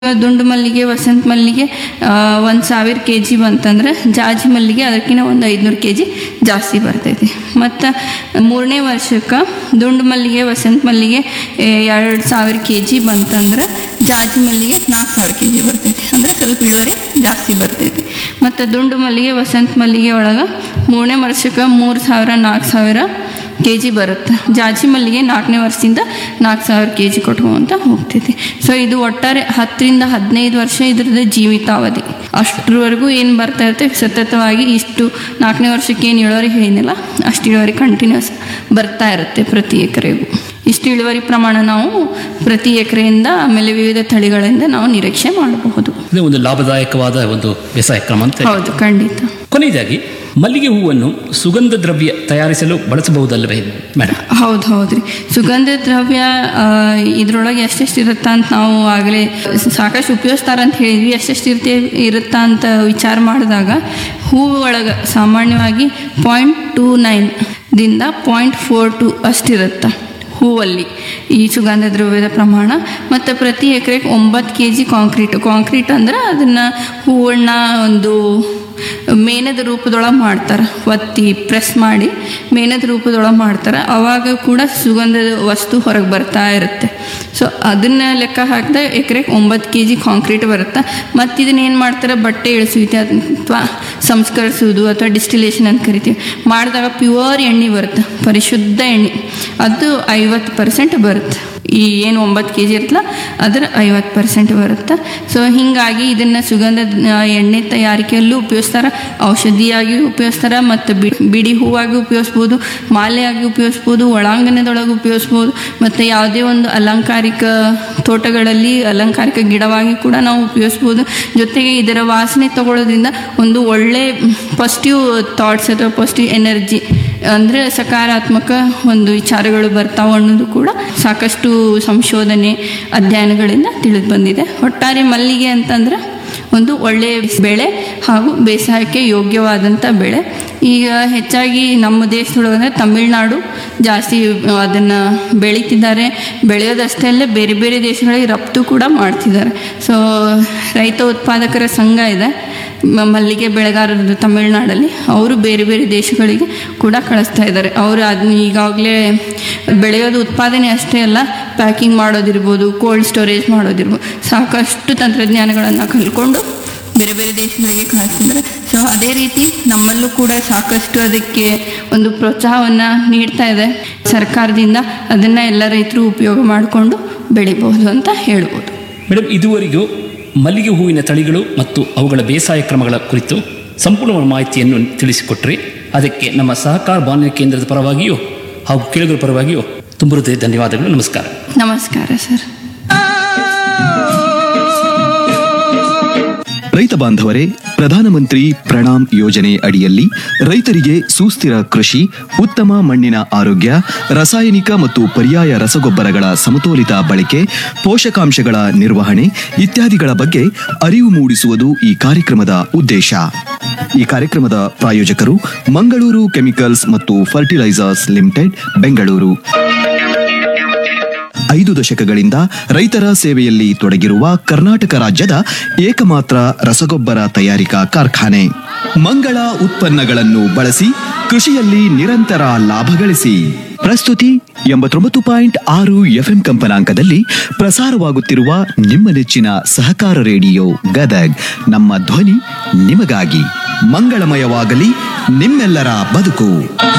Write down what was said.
ದುಂಡು ಮಲ್ಲಿಗೆ, ವಸಂತ ಮಲ್ಲಿಗೆ 1000 kg ಬಂತಂದ್ರೆ ಜಾಜಿ ಮಲ್ಲಿಗೆ ಅದಕ್ಕಿಂತ ಒಂದು 500 kg ಜಾಸ್ತಿ ಬರ್ತೈತಿ. ಮತ್ತು 3ನೇ ವರ್ಷಕ್ಕೆ ದುಂಡು ಮಲ್ಲಿಗೆ, ವಸಂತ ಮಲ್ಲಿಗೆ 2000 kg ಬಂತಂದ್ರೆ ಜಾಜಿ ಮಲ್ಲಿಗೆ 4000 kg ಬರ್ತೈತಿ. ಅಂದರೆ ಸ್ವಲ್ಪ ಇಳುವರಿ ಜಾಸ್ತಿ ಬರ್ತೈತಿ. ಮತ್ತು ದುಂಡು ಮಲ್ಲಿಗೆ, ವಸಂತ ಮಲ್ಲಿಗೆ ಒಳಗೆ 3ನೇ ವರ್ಷಕ್ಕೆ 3000-4000 kg ಬರುತ್ತೆ. ಜಾಜಿ ಮಲ್ಲಿಗೆ 4ನೇ ವರ್ಷದಿಂದ 4000 kg ಕೊಟ್ಕೊಂತ ಹೋಗ್ತೈತಿ. ಸೊ ಇದು ಒಟ್ಟಾರೆ 10ರಿಂದ 15 ವರ್ಷ ಇದ್ರದ್ದು ಜೀವಿತಾವಧಿ. ಅಷ್ಟರವರೆಗೂ ಏನು ಬರ್ತಾ ಇರುತ್ತೆ, ಸತತವಾಗಿ ಇಷ್ಟು 4ನೇ ವರ್ಷಕ್ಕೆ ಏನು ಇಳುವರಿ ಹೇಳಿದ್ನಲ್ಲ ಅಷ್ಟು ಇಳುವರಿ ಕಂಟಿನ್ಯೂಸ್ ಬರ್ತಾ ಇರುತ್ತೆ ಪ್ರತಿ ಎಕರೆಗೂ. ಇಷ್ಟು ಇಳುವರಿ ಪ್ರಮಾಣ ನಾವು ಪ್ರತಿ ಎಕರೆಯಿಂದ ಆಮೇಲೆ ವಿವಿಧ ತಳಿಗಳಿಂದ ನಾವು ನಿರೀಕ್ಷೆ ಮಾಡಬಹುದು. ಒಂದು ಲಾಭದಾಯಕವಾದ ಒಂದು ಬೇಸಾಯ ಕ್ರಮ ಅಂತ. ಹೌದು, ಖಂಡಿತ. ಕೊನೆಯದಾಗಿ ಮಲ್ಲಿಗೆ ಹೂವನ್ನು ಸುಗಂಧ ದ್ರವ್ಯ ತಯಾರಿಸಲು ಬಳಸಬಹುದಲ್ಲವೇ ಮೇಡಮ್? ಹೌದ್ರಿ. ಸುಗಂಧ ದ್ರವ್ಯ ಇದ್ರೊಳಗೆ ಎಷ್ಟೆಷ್ಟು ಇರುತ್ತಾ ಅಂತ ನಾವು ಆಗಲೇ ಸಾಕಷ್ಟು ಉಪಯೋಗಿಸ್ತಾರ ಅಂತ ಹೇಳಿದ್ವಿ. ಎಷ್ಟೆಷ್ಟು ಇರುತ್ತಾ ಅಂತ ವಿಚಾರ ಮಾಡಿದಾಗ ಹೂವು ಒಳಗೆ ಸಾಮಾನ್ಯವಾಗಿ 0.29ದಿಂದ 0.42 ಅಷ್ಟಿರುತ್ತೆ ಹೂವಲ್ಲಿ ಈ ಸುಗಂಧ ದ್ರವ್ಯದ ಪ್ರಮಾಣ. ಮತ್ತು ಪ್ರತಿ ಎಕರೆಗೆ 9 kg ಕಾಂಕ್ರೀಟ್ ಅಂದ್ರೆ ಅದನ್ನು ಹೂವನ್ನ ಒಂದು ಮೇಣದ ರೂಪದೊಳಗೆ ಮಾಡ್ತಾರೆ, ಒತ್ತಿ ಪ್ರೆಸ್ ಮಾಡಿ ಮೇಣದ ರೂಪದೊಳಗೆ ಮಾಡ್ತಾರೆ. ಆವಾಗ ಕೂಡ ಸುಗಂಧದ ವಸ್ತು ಹೊರಗೆ ಬರ್ತಾ ಇರುತ್ತೆ. ಸೊ ಅದನ್ನು ಲೆಕ್ಕ ಹಾಕಿದಾಗ ಎಕರೆಗೆ 9 kg ಕಾಂಕ್ರೀಟ್ ಬರುತ್ತೆ. ಮತ್ತು ಇದನ್ನ ಏನು ಮಾಡ್ತಾರೆ, ಬಟ್ಟೆ ಇಳಿಸುವಿಕೆ ಅಥವಾ ಸಂಸ್ಕರಿಸುವುದು ಅಥವಾ ಡಿಸ್ಟಿಲೇಷನ್ ಅಂತ ಕರಿತೀವಿ, ಮಾಡಿದಾಗ ಪ್ಯೂರ್ ಎಣ್ಣೆ ಬರುತ್ತೆ, ಪರಿಶುದ್ಧ ಎಣ್ಣೆ. ಅದು 50% ಬರುತ್ತೆ. ಈ ಏನು 9 kg ಇರ್ತಲ್ಲ ಅದರ 50% ಬರುತ್ತೆ. ಸೊ ಹೀಗಾಗಿ ಇದನ್ನು ಸುಗಂಧ ಎಣ್ಣೆ ತಯಾರಿಕೆಯಲ್ಲೂ ಉಪಯೋಗಿಸ್ತಾರೆ, ಔಷಧಿಯಾಗಿ ಉಪಯೋಗಿಸ್ತಾರೆ, ಮತ್ತು ಬಿಡಿ ಹೂವಾಗಿ ಉಪಯೋಗಿಸ್ಬೋದು, ಮಾಲೆಯಾಗಿ ಉಪಯೋಗಿಸ್ಬೋದು, ಒಳಾಂಗಣದೊಳಗೆ ಉಪಯೋಗಿಸ್ಬೋದು, ಮತ್ತು ಯಾವುದೇ ಒಂದು ಅಲಂಕಾರಿಕ ತೋಟಗಳಲ್ಲಿ ಅಲಂಕಾರಿಕ ಗಿಡವಾಗಿ ಕೂಡ ನಾವು ಉಪಯೋಗಿಸ್ಬೋದು. ಜೊತೆಗೆ ಇದರ ವಾಸನೆ ತಗೊಳ್ಳೋದ್ರಿಂದ ಒಂದು ಒಳ್ಳೆ ಪಾಸಿಟಿವ್ ಥಾಟ್ಸ್ ಅಥವಾ ಪಾಸಿಟಿವ್ ಎನರ್ಜಿ ಅಂದರೆ ಸಕಾರಾತ್ಮಕ ಒಂದು ವಿಚಾರಗಳು ಬರ್ತಾವೆ ಅನ್ನೋದು ಕೂಡ ಸಾಕಷ್ಟು ಸಂಶೋಧನೆ ಅಧ್ಯಯನಗಳಿಂದ ತಿಳಿದು ಬಂದಿದೆ. ಒಟ್ಟಾರೆ ಮಲ್ಲಿಗೆ ಅಂತಂದ್ರೆ ಒಂದು ಒಳ್ಳೆಯ ಬೆಳೆ ಹಾಗೂ ಬೇಸಾಯಕ್ಕೆ ಯೋಗ್ಯವಾದಂಥ ಬೆಳೆ. ಈಗ ಹೆಚ್ಚಾಗಿ ನಮ್ಮ ದೇಶದೊಳಗೆ ತಮಿಳುನಾಡು ಜಾಸ್ತಿ ಅದನ್ನು ಬೆಳೀತಿದ್ದಾರೆ. ಬೆಳೆಯೋದಷ್ಟೇ ಅಲ್ಲೇ ಬೇರೆ ಬೇರೆ ದೇಶಗಳಿಗೆ ರಫ್ತು ಕೂಡ ಮಾಡ್ತಿದ್ದಾರೆ. ಸೊ ರೈತ ಉತ್ಪಾದಕರ ಸಂಘ ಇದೆ ಮಲ್ಲಿಗೆ ಬೆಳೆಗಾರರದ್ದು ತಮಿಳುನಾಡಲ್ಲಿ, ಅವರು ಬೇರೆ ಬೇರೆ ದೇಶಗಳಿಗೆ ಕೂಡ ಕಳಿಸ್ತಾ ಇದ್ದಾರೆ. ಅವರು ಅದನ್ನ ಈಗಾಗಲೇ ಬೆಳೆಯೋದು ಉತ್ಪಾದನೆ ಅಷ್ಟೇ ಅಲ್ಲ, ಪ್ಯಾಕಿಂಗ್ ಮಾಡೋದಿರ್ಬೋದು, ಕೋಲ್ಡ್ ಸ್ಟೋರೇಜ್ ಮಾಡೋದಿರ್ಬೋದು, ಸಾಕಷ್ಟು ತಂತ್ರಜ್ಞಾನಗಳನ್ನು ಕಲ್ತ್ಕೊಂಡು ಬೇರೆ ಬೇರೆ ದೇಶಗಳಿಗೆ ಕಳಿಸ್ತಿದ್ದಾರೆ. ಸೊ ಅದೇ ರೀತಿ ನಮ್ಮಲ್ಲೂ ಕೂಡ ಸಾಕಷ್ಟು ಅದಕ್ಕೆ ಒಂದು ಪ್ರೋತ್ಸಾಹವನ್ನು ನೀಡ್ತಾ ಇದೆ ಸರ್ಕಾರದಿಂದ. ಅದನ್ನು ಎಲ್ಲ ರೈತರು ಉಪಯೋಗ ಮಾಡಿಕೊಂಡು ಬೆಳಿಬಹುದು ಅಂತ ಹೇಳ್ಬೋದು. ಮೇಡಮ್, ಇದುವರೆಗೂ ಮಲ್ಲಿಗೆ ಹೂವಿನ ತಳಿಗಳು ಮತ್ತು ಅವುಗಳ ಬೇಸಾಯ ಕ್ರಮಗಳ ಕುರಿತು ಸಂಪೂರ್ಣ ಮಾಹಿತಿಯನ್ನು ತಿಳಿಸಿಕೊಟ್ರಿ. ಅದಕ್ಕೆ ನಮ್ಮ ಸಹಕಾರ ಬಾನುಲಿ ಕೇಂದ್ರದ ಪರವಾಗಿಯೂ ಹಾಗೂ ಕೇಳುಗರ ಪರವಾಗಿಯೂ ತುಂಬ ಹೃದಯ ಧನ್ಯವಾದಗಳು. ನಮಸ್ಕಾರ. ನಮಸ್ಕಾರ ಸರ್. ರೈತ ಬಾಂಧವರೇ, ಪ್ರಧಾನಮಂತ್ರಿ ಪ್ರಣಾಮ್ ಯೋಜನೆ ಅಡಿಯಲ್ಲಿ ರೈತರಿಗೆ ಸುಸ್ಥಿರ ಕೃಷಿ, ಉತ್ತಮ ಮಣ್ಣಿನ ಆರೋಗ್ಯ, ರಾಸಾಯನಿಕ ಮತ್ತು ಪರ್ಯಾಯ ರಸಗೊಬ್ಬರಗಳ ಸಮತೋಲಿತ ಬಳಕೆ, ಪೋಷಕಾಂಶಗಳ ನಿರ್ವಹಣೆ ಇತ್ಯಾದಿಗಳ ಬಗ್ಗೆ ಅರಿವು ಮೂಡಿಸುವುದು ಈ ಕಾರ್ಯಕ್ರಮದ ಉದ್ದೇಶ. ಈ ಕಾರ್ಯಕ್ರಮದ ಪ್ರಾಯೋಜಕರು ಮಂಗಳೂರು ಕೆಮಿಕಲ್ಸ್ ಮತ್ತು ಫರ್ಟಿಲೈಸರ್ಸ್ ಲಿಮಿಟೆಡ್, ಬೆಂಗಳೂರು. 5 ದಶಕಗಳಿಂದ ರೈತರ ಸೇವೆಯಲ್ಲಿ ತೊಡಗಿರುವ ಕರ್ನಾಟಕ ರಾಜ್ಯದ ಏಕಮಾತ್ರ ರಸಗೊಬ್ಬರ ತಯಾರಿಕಾ ಕಾರ್ಖಾನೆ. ಮಂಗಳ ಉತ್ಪನ್ನಗಳನ್ನು ಬಳಸಿ ಕೃಷಿಯಲ್ಲಿ ನಿರಂತರ ಲಾಭ ಗಳಿಸಿ. ಪ್ರಸ್ತುತಿ 89.6 FM ಕಂಪನಾಂಕದಲ್ಲಿ ಪ್ರಸಾರವಾಗುತ್ತಿರುವ ನಿಮ್ಮ ನೆಚ್ಚಿನ ಸಹಕಾರ ರೇಡಿಯೋ ಗದಗ್. ನಮ್ಮ ಧ್ವನಿ ನಿಮಗಾಗಿ. ಮಂಗಳಮಯವಾಗಲಿ ನಿಮ್ಮೆಲ್ಲರ ಬದುಕು.